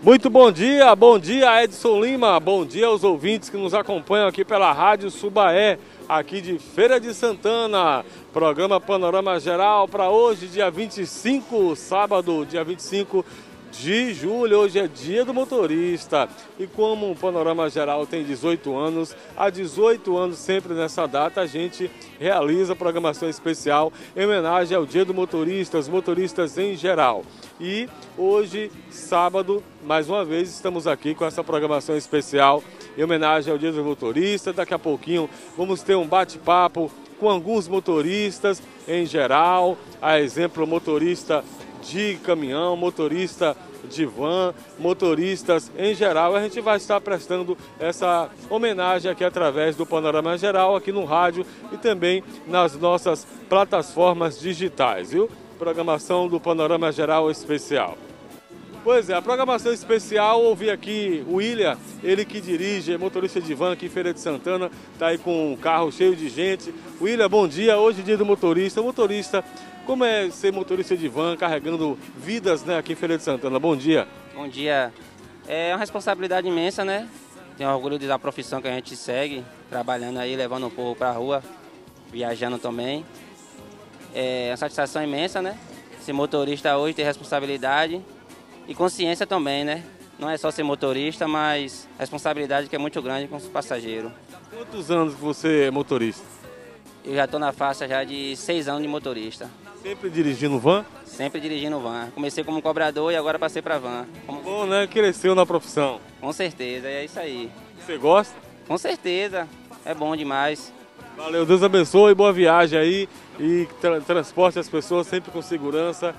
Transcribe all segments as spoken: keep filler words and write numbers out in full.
Muito bom dia, bom dia Edson Lima, bom dia aos ouvintes que nos acompanham aqui pela Rádio Subaé, aqui de Feira de Santana. Programa Panorama Geral para hoje, dia vinte e cinco, sábado, dia vinte e cinco de julho, hoje é dia do motorista. E como o Panorama Geral tem dezoito anos, há dezoito anos sempre nessa data a gente realiza programação especial em homenagem ao dia do motorista, os motoristas em geral. E hoje, sábado, mais uma vez estamos aqui com essa programação especial em homenagem ao dia do motorista. Daqui a pouquinho vamos ter um bate-papo com alguns motoristas em geral, a exemplo motorista de caminhão, motorista de van, motoristas em geral. A gente vai estar prestando essa homenagem aqui através do Panorama Geral, aqui no rádio e também nas nossas plataformas digitais, viu? Programação do Panorama Geral Especial. Pois é, a programação especial, ouvi aqui o William, ele que dirige, é motorista de van aqui em Feira de Santana, tá aí com um carro cheio de gente. William, bom dia, hoje é dia do motorista. Motorista, como é ser motorista de van, carregando vidas, né, aqui em Feira de Santana? Bom dia. Bom dia. É uma responsabilidade imensa, né? Tenho orgulho da profissão que a gente segue, trabalhando aí, levando o povo pra rua, viajando também. É uma satisfação imensa, né? Ser motorista hoje, ter responsabilidade e consciência também, né? Não é só ser motorista, mas a responsabilidade que é muito grande com os passageiros. Quantos anos que você é motorista? Eu já estou na faixa já de seis anos de motorista. Sempre dirigindo van? Sempre dirigindo van. Comecei como cobrador e agora passei para van. Como... Bom, né? Cresceu na profissão. Com certeza, é isso aí. Você gosta? Com certeza, é bom demais. Valeu, Deus abençoe, boa viagem aí e tra transporte as pessoas sempre com segurança.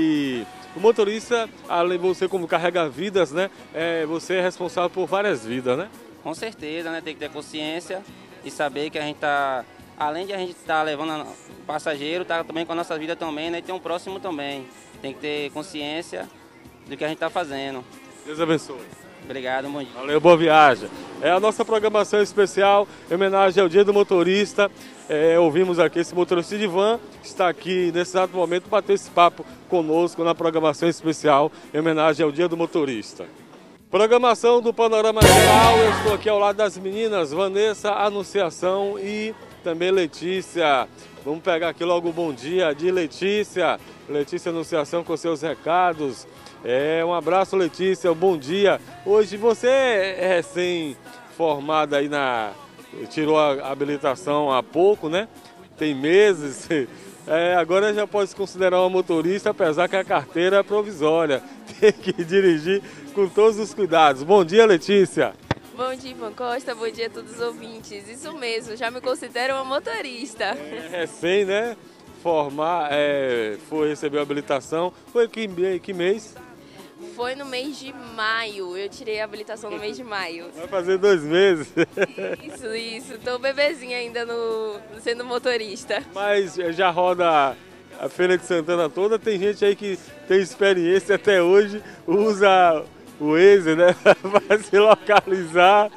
E o motorista, além de você como carrega vidas, né? É, você é responsável por várias vidas, né? Com certeza, né? Tem que ter consciência e saber que a gente tá, além de a gente estar tá levando o passageiro, tá também com a nossa vida também, né? E tem um próximo também. Tem que ter consciência do que a gente está fazendo. Deus abençoe. Obrigado, bom dia. Valeu, boa viagem. É a nossa programação especial em homenagem ao dia do motorista. É, ouvimos aqui esse motorista de van, que está aqui nesse exato momento, bater esse papo conosco na programação especial em homenagem ao dia do motorista. Programação do Panorama Geral, eu estou aqui ao lado das meninas Vanessa, Anunciação e também Letícia. Vamos pegar aqui logo o bom dia de Letícia. Letícia Anunciação com seus recados. É, um abraço, Letícia, bom dia. Hoje você é recém-formada aí na... tirou a habilitação há pouco, né? Tem meses. É, agora já pode se considerar uma motorista, apesar que a carteira é provisória. Tem que dirigir com todos os cuidados. Bom dia, Letícia. Bom dia, Ivan Costa. Bom dia a todos os ouvintes. Isso mesmo, já me considero uma motorista. É, recém, né? Formar, é, foi receber a habilitação. Foi que, que mês? Foi no mês de maio. Eu tirei a habilitação no mês de maio. Vai fazer dois meses. Isso, isso. Tô bebezinha ainda no, sendo motorista. Mas já roda a Feira de Santana toda. Tem gente aí que tem experiência até hoje, usa o Waze, né? Para se localizar.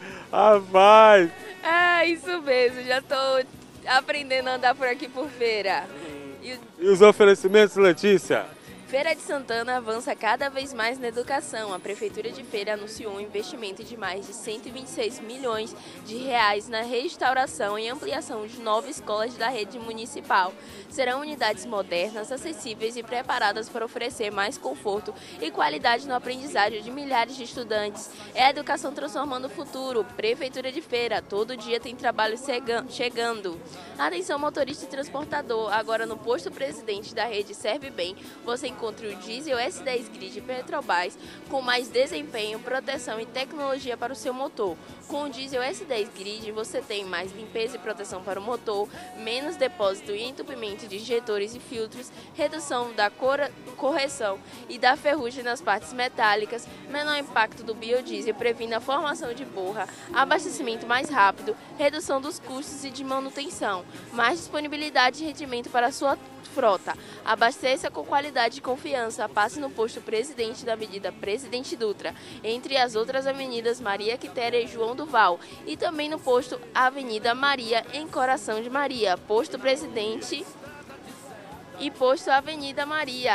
Rapaz! É, isso mesmo. Já tô aprendendo a andar por aqui por feira. E, e os oferecimentos, Letícia? Feira de Santana avança cada vez mais na educação. A Prefeitura de Feira anunciou um investimento de mais de cento e vinte e seis milhões de reais na restauração e ampliação de nove escolas da rede municipal. Serão unidades modernas, acessíveis e preparadas para oferecer mais conforto e qualidade no aprendizagem de milhares de estudantes. É a educação transformando o futuro. Prefeitura de Feira, todo dia tem trabalho chegando. Atenção motorista e transportador, agora no posto presidente da rede Serve Bem, você encontra o diesel S dez Grid Petrobras com mais desempenho, proteção e tecnologia para o seu motor. Com o diesel S dez Grid você tem mais limpeza e proteção para o motor, menos depósito e entupimento de injetores e filtros, redução da correção e da ferrugem nas partes metálicas, menor impacto do biodiesel previne a formação de borra, abastecimento mais rápido, redução dos custos e de manutenção, mais disponibilidade e rendimento para a sua frota. Abasteça com qualidade e confiança. Passe no posto Presidente da Avenida Presidente Dutra, entre as outras avenidas Maria Quitéria e João Duval, e também no posto Avenida Maria, em Coração de Maria, posto Presidente e posto Avenida Maria.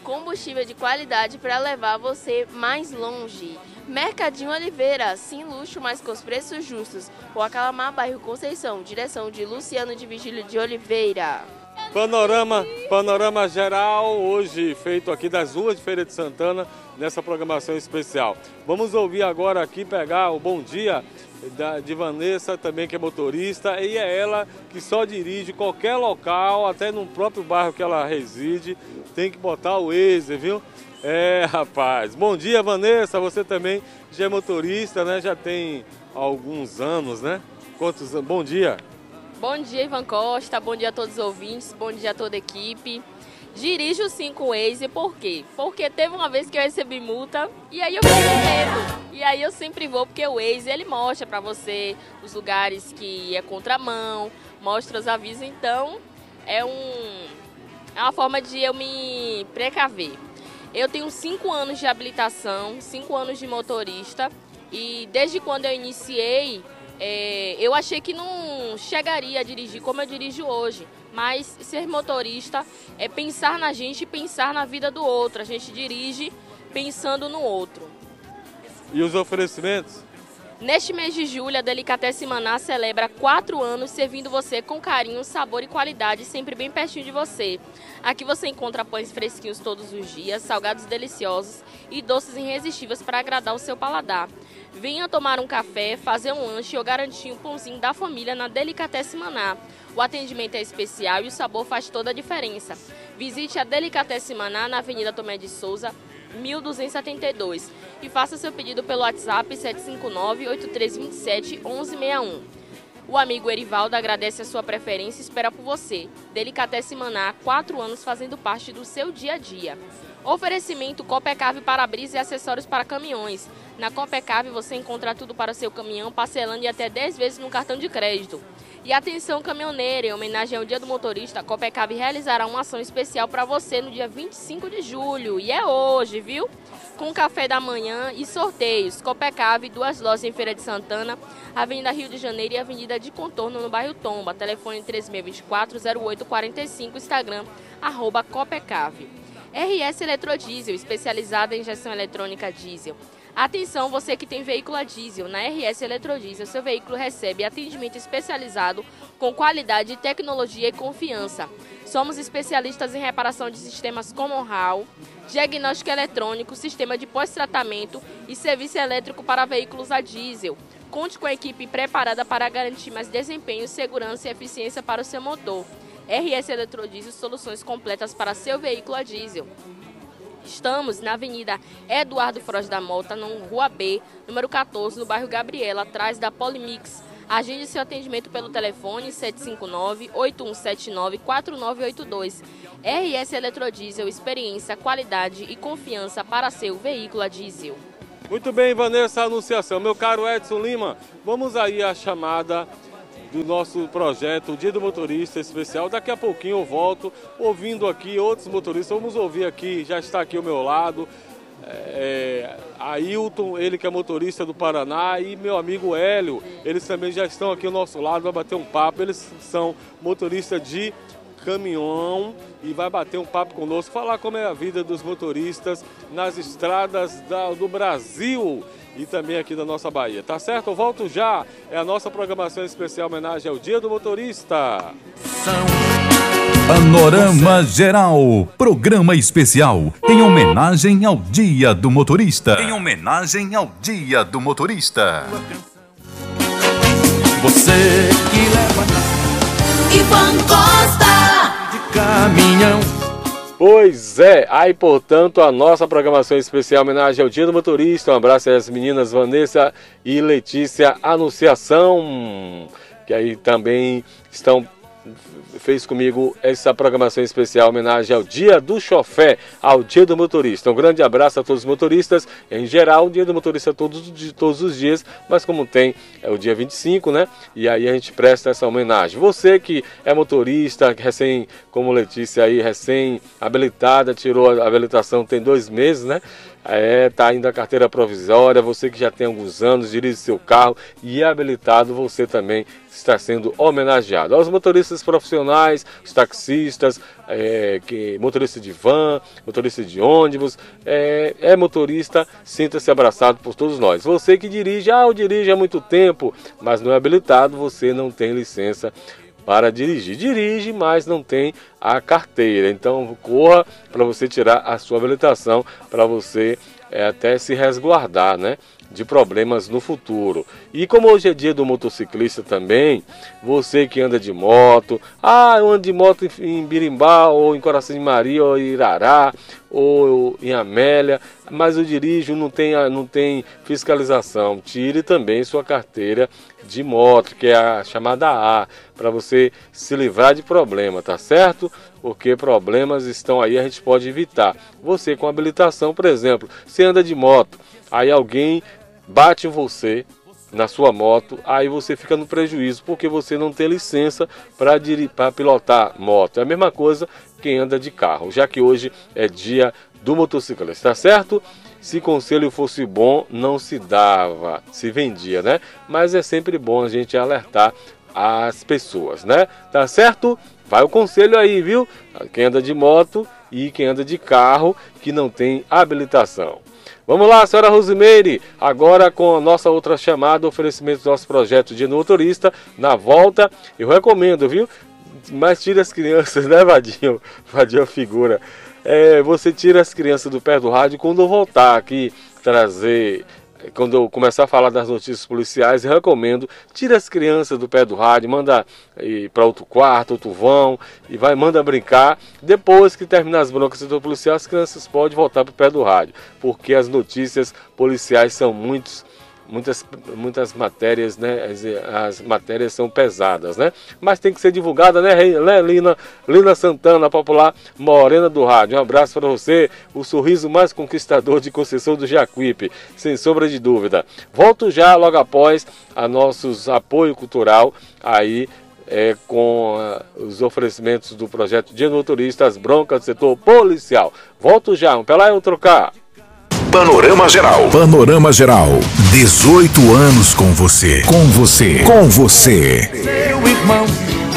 combustível de qualidade para levar você mais longe. Mercadinho Oliveira, sim luxo, mas com os preços justos. Rua Calamar, bairro Conceição, direção de Luciano de Vigílio de Oliveira. Panorama, panorama geral, hoje feito aqui das ruas de Feira de Santana, nessa programação especial. Vamos ouvir agora aqui, pegar o bom dia da, de Vanessa, também que é motorista, e é ela que só dirige qualquer local, até no próprio bairro que ela reside, tem que botar o Waze, viu? É, rapaz. Bom dia, Vanessa, você também já é motorista, né? Já tem alguns anos, né? Quantos anos? Bom dia. Bom dia, Ivan Costa, bom dia a todos os ouvintes, bom dia a toda a equipe. Dirijo sim com o Waze, por quê? Porque teve uma vez que eu recebi multa e aí eu fiquei com medo. E aí eu sempre vou, porque o Waze, ele mostra pra você os lugares que é contramão, mostra os avisos, então é, um, é uma forma de eu me precaver. Eu tenho cinco anos de habilitação, cinco anos de motorista e desde quando eu iniciei, É, eu achei que não chegaria a dirigir como eu dirijo hoje, mas ser motorista é pensar na gente e pensar na vida do outro. A gente dirige pensando no outro. E os oferecimentos? Neste mês de julho, a Delicatessen Maná celebra quatro anos servindo você com carinho, sabor e qualidade, sempre bem pertinho de você. Aqui você encontra pães fresquinhos todos os dias, salgados deliciosos e doces irresistíveis para agradar o seu paladar. Venha tomar um café, fazer um lanche ou garantir um pãozinho da família na Delicatessen Maná. O atendimento é especial e o sabor faz toda a diferença. Visite a Delicatessen Maná na Avenida Tomé de Souza, mil duzentos e setenta e dois e faça seu pedido pelo WhatsApp sete cinco nove, oito três dois sete, um um seis um. O amigo Erivaldo agradece a sua preferência e espera por você. Delicatessen Maná, quatro anos fazendo parte do seu dia a dia. Oferecimento Copecave para-brisa e acessórios para caminhões. Na Copecave você encontra tudo para o seu caminhão, parcelando em até dez vezes no cartão de crédito. E atenção caminhoneiro, em homenagem ao Dia do Motorista, a Copecave realizará uma ação especial para você no dia vinte e cinco de julho. E é hoje, viu? Com café da manhã e sorteios. Copecave, duas lojas em Feira de Santana, Avenida Rio de Janeiro e Avenida de Contorno no bairro Tomba. Telefone três seis dois quatro, zero oito quatro cinco, Instagram, arroba Copecave. R S Eletrodiesel, especializada em injeção eletrônica diesel. Atenção, você que tem veículo a diesel, na R S Eletrodiesel, seu veículo recebe atendimento especializado com qualidade, tecnologia e confiança. Somos especialistas em reparação de sistemas como R A L, diagnóstico eletrônico, sistema de pós-tratamento e serviço elétrico para veículos a diesel. Conte com a equipe preparada para garantir mais desempenho, segurança e eficiência para o seu motor. R S Eletrodiesel, soluções completas para seu veículo a diesel. Estamos na Avenida Eduardo Froz da Mota, no Rua B, número quatorze, no bairro Gabriela, atrás da Polimix. Agende seu atendimento pelo telefone sete cinco nove, oito um sete nove, quatro nove oito dois. R S Eletrodiesel, experiência, qualidade e confiança para seu veículo a diesel. Muito bem, Vanessa, anunciação. Meu caro Edson Lima, vamos aí à chamada do nosso projeto, o Dia do Motorista Especial. Daqui a pouquinho eu volto, ouvindo aqui outros motoristas. Vamos ouvir aqui, já está aqui ao meu lado, é, Ailton, ele que é motorista do Paraná, e meu amigo Hélio, eles também já estão aqui ao nosso lado, vai bater um papo. Eles são motoristas de caminhão e vai bater um papo conosco, falar como é a vida dos motoristas nas estradas da, do Brasil e também aqui da nossa Bahia, tá certo? Eu volto já, é a nossa programação especial homenagem ao Dia do Motorista. Panorama Geral, programa especial em homenagem ao Dia do Motorista. Em homenagem ao Dia do Motorista. Você que leva Ivan Costa de caminhão. Pois é, aí portanto a nossa programação especial homenagem ao Dia do Motorista. Um abraço às meninas Vanessa e Letícia Anunciação, que aí também estão, fez comigo essa programação especial homenagem ao Dia do Chofé, ao Dia do Motorista. Um grande abraço a todos os motoristas, em geral o Dia do Motorista todos, de todos os dias, mas como tem é o dia vinte e cinco, né? E aí a gente presta essa homenagem. Você que é motorista, recém, como Letícia aí, recém habilitada, tirou a habilitação tem dois meses, né? É, tá ainda a carteira provisória, você que já tem alguns anos, dirige seu carro e é habilitado, você também está sendo homenageado. Aos motoristas profissionais, os taxistas, é, que, motorista de van, motorista de ônibus, é, é motorista, sinta-se abraçado por todos nós. Você que dirige, ah, eu dirijo há muito tempo, mas não é habilitado, você não tem licença para dirigir. Dirige, mas não tem a carteira. Então corra para você tirar a sua habilitação, para você é, até se resguardar, né, de problemas no futuro. E como hoje é dia do motociclista também, você que anda de moto, ah, eu ando de moto em Birimbau, ou em Coração de Maria, ou em Irará, ou em Amélia, mas eu dirijo, não tem, não tem fiscalização. Tire também sua carteira de moto, que é a chamada A, para você se livrar de problema, tá certo? Porque problemas estão aí, a gente pode evitar. Você com habilitação, por exemplo, você anda de moto, aí alguém bate em você na sua moto, aí você fica no prejuízo, porque você não tem licença para pilotar moto. É a mesma coisa quem anda de carro, já que hoje é dia do motociclista, tá certo? Se conselho fosse bom, não se dava, se vendia, né? Mas é sempre bom a gente alertar as pessoas, né? Tá certo? Vai o conselho aí, viu? Quem anda de moto e quem anda de carro que não tem habilitação. Vamos lá, senhora Rosimeire, agora com a nossa outra chamada, oferecimento do nosso projeto de motorista. Na volta, eu recomendo, viu? Mas tira as crianças, né, Vadinho? Vadinho é figura. É, você tira as crianças do pé do rádio. Quando eu voltar aqui trazer, quando eu começar a falar das notícias policiais, eu recomendo, tira as crianças do pé do rádio, manda para outro quarto, outro vão, e vai, manda brincar. Depois que terminar as broncas do policial, as crianças podem voltar para o pé do rádio, porque as notícias policiais são muitos, muitas, muitas matérias, né? As, as matérias são pesadas, né? Mas tem que ser divulgada, né, Lina, Lina Santana, popular morena do rádio. Um abraço para você, o sorriso mais conquistador de Conceição do Jacuípe, sem sombra de dúvida. Volto já logo após a nossos apoio cultural aí, É, com uh, os oferecimentos do projeto de motorista, as broncas do setor policial. Volto já, um pelar e um trocar. Panorama Geral. Panorama Geral. dezoito anos com você. Com você. Com você. Meu irmão,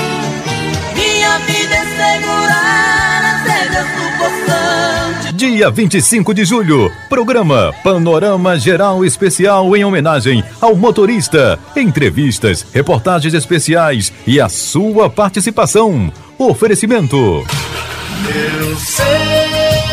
Minha vida é segurar as rédeas do poçante. Dia vinte e cinco de julho, programa Panorama Geral Especial em homenagem ao motorista. Entrevistas, reportagens especiais e a sua participação. Oferecimento. eu sei.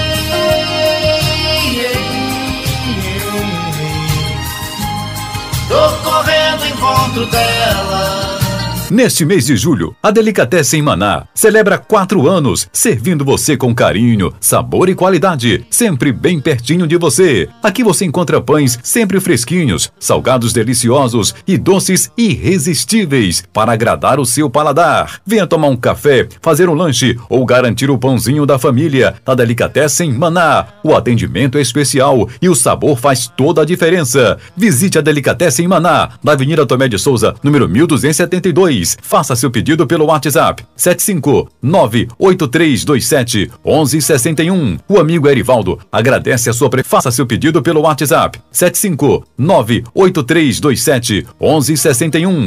Tô correndo em encontro dela. Neste mês de julho, a Delicatessen Maná celebra quatro anos, servindo você com carinho, sabor e qualidade, sempre bem pertinho de você. Aqui você encontra pães sempre fresquinhos, salgados deliciosos e doces irresistíveis para agradar o seu paladar. Venha tomar um café, fazer um lanche ou garantir o pãozinho da família. A Delicatessen Maná, o atendimento é especial e o sabor faz toda a diferença. Visite a Delicatessen Maná, na Avenida Tomé de Souza, número mil duzentos e setenta e dois. Faça seu pedido pelo WhatsApp sete cinco nove oito três dois sete um um seis um. O amigo Erivaldo agradece a sua pre... Faça seu pedido pelo WhatsApp sete cinco nove oito três dois sete um um seis um.